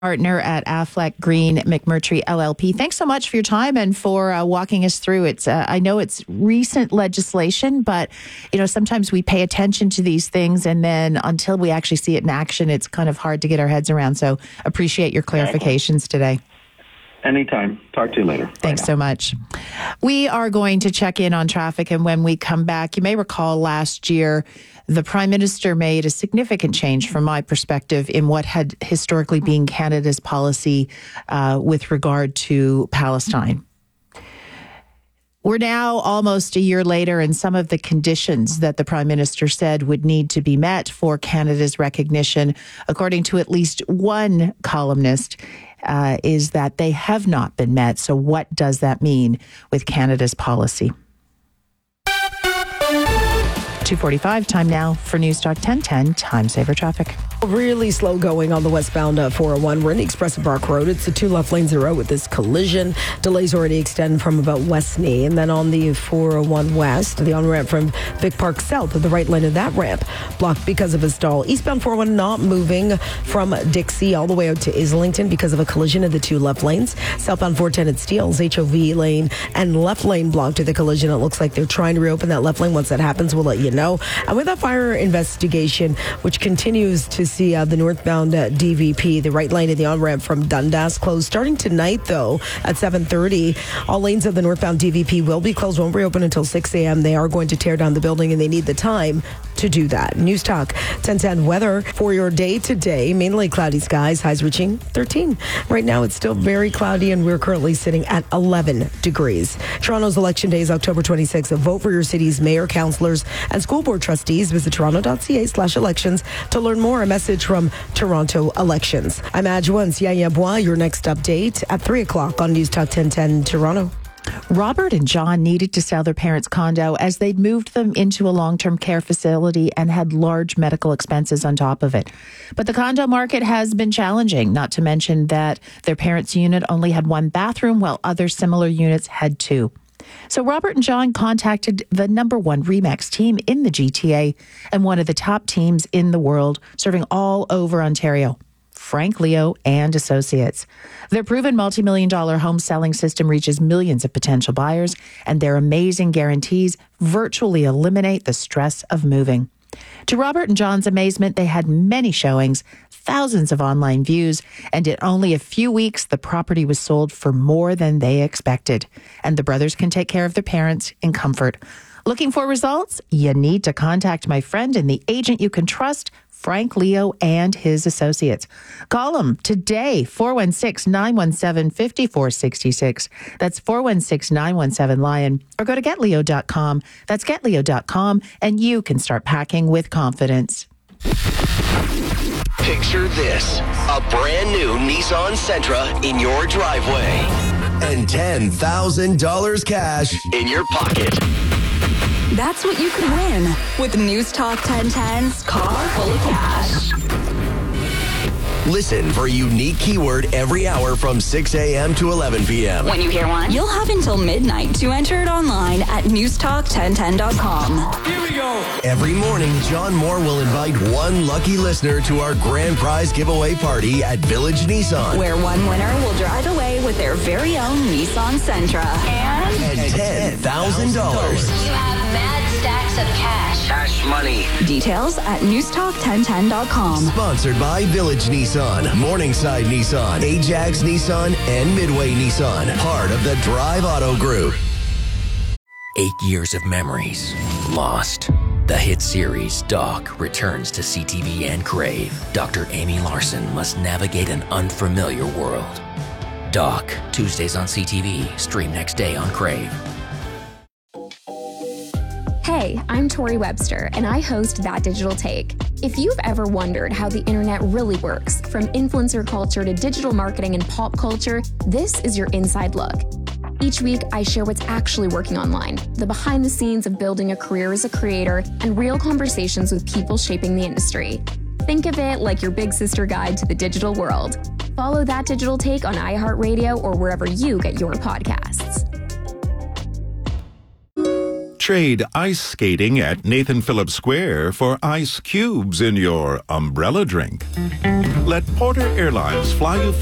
Partner at Affleck Green McMurtry LLP. Thanks so much for your time and for walking us through. It's I know it's recent legislation, but sometimes we pay attention to these things, and then until we actually see it in action, it's kind of hard to get our heads around. So appreciate your clarifications today. Anytime. Talk to you later. Thanks so much. We are going to check in on traffic, and when we come back, you may recall last year, the Prime Minister made a significant change from my perspective in what had historically been Canada's policy with regard to Palestine. We're now almost a year later, and some of the conditions that the Prime Minister said would need to be met for Canada's recognition, according to at least one columnist, is that they have not been met. So what does that mean with Canada's policy? 2:45, time now for News Talk 1010, Time Saver Traffic. Really slow going on the westbound 401. We're in Expressive Park Road. It's the 2 left lanes of the road with this collision. Delays already extend from about Westney. And then on the 401 west, the on-ramp from Vic Park South, the right lane of that ramp blocked because of a stall. Eastbound 401 not moving from Dixie all the way out to Islington because of a collision in the 2 left lanes. Southbound 410 at Steeles, HOV lane and left lane blocked to the collision. It looks like they're trying to reopen that left lane. Once that happens, we'll let you know. And with that fire investigation, which continues to see the northbound DVP, the right lane of the on-ramp from Dundas closed. Starting tonight, though, at 7:30, all lanes of the northbound DVP will be closed, won't reopen until 6 a.m. They are going to tear down the building, and they need the time to do that. News Talk 1010 weather for your day today. Mainly cloudy skies, highs reaching 13. Right now, it's still very cloudy, and we're currently sitting at 11 degrees. Toronto's election day is October 26th. Vote for your city's mayor, councillors, and school board trustees. Visit toronto.ca/elections to learn more. A message from Toronto Elections. I'm Adjoa and Siaya Bois. Your next update at 3 o'clock on News Talk 1010 Toronto. Robert and John needed to sell their parents' condo as they'd moved them into a long-term care facility and had large medical expenses on top of it. But the condo market has been challenging, not to mention that their parents' unit only had 1 bathroom while other similar units had 2. So Robert and John contacted the #1 RE/MAX team in the GTA and one of the top teams in the world, serving all over Ontario, Frank Leo and Associates. Their proven multi-million-dollar home selling system reaches millions of potential buyers, and their amazing guarantees virtually eliminate the stress of moving. To Robert and John's amazement, they had many showings, thousands of online views, and in only a few weeks, the property was sold for more than they expected. And the brothers can take care of their parents in comfort. Looking for results? You need to contact my friend and the agent you can trust, Frank Leo and his associates. Call them today, 416-917-5466. That's 416-917-LION. Or go to getleo.com. That's getleo.com, and you can start packing with confidence. Picture this, a brand new Nissan Sentra in your driveway and $10,000 cash in your pocket. That's what you could win with News Talk 1010's Car Full of Cash. Listen for a unique keyword every hour from 6 a.m. to 11 p.m. When you hear one, you'll have until midnight to enter it online at newstalk1010.com. Here we go. Every morning, John Moore will invite one lucky listener to our grand prize giveaway party at Village Nissan, where one winner will drive away with their very own Nissan Sentra and $10,000. You have mad stacks of cash. Cash money. Details at newstalk1010.com. Sponsored by Village Nissan, Morningside Nissan, Ajax Nissan, and Midway Nissan. Part of the Drive Auto Group. 8 years of memories lost. The hit series Doc returns to CTV and Crave. Dr. Amy Larson must navigate an unfamiliar world. Doc, Tuesdays on CTV, stream next day on Crave. Hey, I'm Tori Webster, and I host That Digital Take. If you've ever wondered how the internet really works, from influencer culture to digital marketing and pop culture, this is your inside look. Each week, I share what's actually working online, the behind the scenes of building a career as a creator, and real conversations with people shaping the industry. Think of it like your big sister guide to the digital world. Follow That Digital Take on iHeartRadio or wherever you get your podcasts. Trade ice skating at Nathan Phillips Square for ice cubes in your umbrella drink. Let Porter Airlines fly you